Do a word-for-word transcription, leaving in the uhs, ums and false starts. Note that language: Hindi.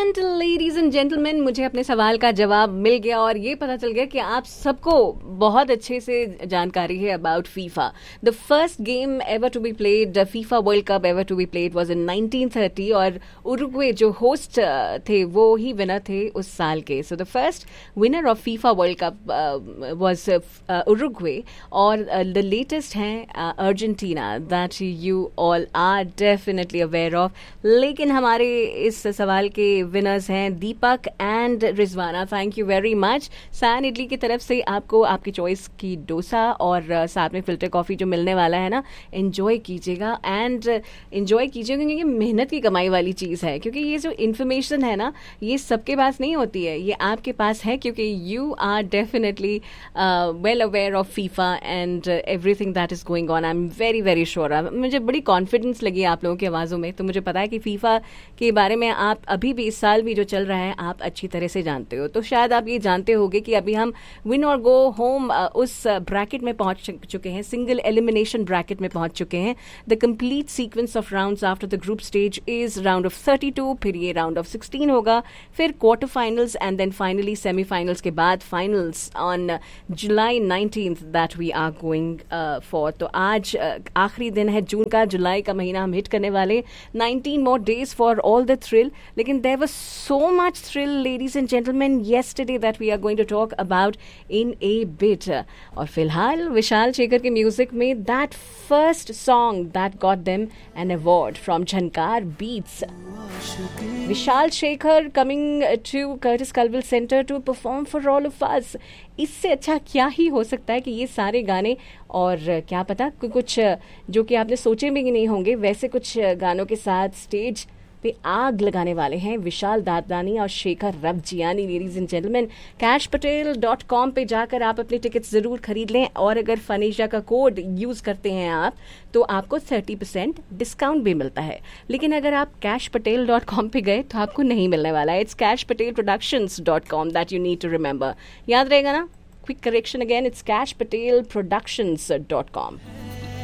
एंड लेडीज एंड जेंटलमैन, मुझे अपने सवाल का जवाब मिल गया और ये पता चल गया कि आप सबको बहुत अच्छे से जानकारी है about FIFA. The first game ever to be played, FIFA world cup ever to be played was in nineteen thirty और उरुग्वे जो होस्ट थे वो ही विनर थे उस साल के. So the first winner of FIFA world cup was Uruguay और द लेटेस्ट हैं Argentina, that you all are definitely aware of. लेकिन हमारे इस सवाल के विनर्स हैं दीपक and Rizwana. Thank you very much. San idli की तरफ से आपको आपकी चॉइस की डोसा और uh, साथ में फिल्टर कॉफी जो मिलने वाला है ना, एंजॉय कीजिएगा एंड एंजॉय कीजिएगा क्योंकि ये मेहनत की कमाई वाली चीज़ है. क्योंकि ये जो इन्फॉर्मेशन है ना, ये सबके पास नहीं होती है, ये आपके पास है क्योंकि you are definitely well aware of FIFA and everything that is going on. I am very very sure. मुझे बड़ी कॉन्फिडेंस लगी आप लोगों की आवाज़ों में, तो मुझे पता है कि फीफा के बारे में आप अभी भी इस साल भी जो चल रहा है आप अच्छी तरह से जानते हो. तो शायद आप ये जानते होंगे कि अभी हम विन और गो होम उस ब्रैकेट में पहुंच चुके हैं, सिंगल एलिमिनेशन ब्रैकेट में पहुंच चुके हैं. The complete sequence of rounds after the group stage is round of thirty two, फिर ये राउंड ऑफ सिक्सटीन होगा, फिर quarter finals and then finally semifinals के बाद finals on July nineteenth that we are going for. तो आज uh, आखिरी दिन है जून का, जुलाई का महीना हम हिट करने वाले. Nineteen more days for all the thrill. लेकिन there was so much thrill, ladies and gentlemen, yesterday that we are going to talk about in a bit. और फिलहाल विशाल शेखर के म्यूजिक में that first song that got them an award from Jhankar Beats. Vishal Shekhar coming to Curtis Culwell Center to perform for all of us. इससे अच्छा क्या ही हो सकता है कि ये सारे गाने, और क्या पता कुछ जो कि आपने सोचे भी नहीं होंगे वैसे कुछ गानों के साथ स्टेज पे आग लगाने वाले हैं विशाल दादलानी और Shekhar Ravjiani. Ladies and gentleman, cash Patel dot com पे जाकर आप अपने टिकट्स ज़रूर खरीद लें और अगर फनेजा का कोड यूज़ करते हैं आप तो आपको थर्टी परसेंट डिस्काउंट भी मिलता है. लेकिन अगर आप कैश पटेल डॉट कॉम पे गए तो आपको नहीं मिलने वाला है. It's cash Patel productions dot com that you need to remember. याद रहेगा ना? Quick correction again, it's cash Patel productions dot com.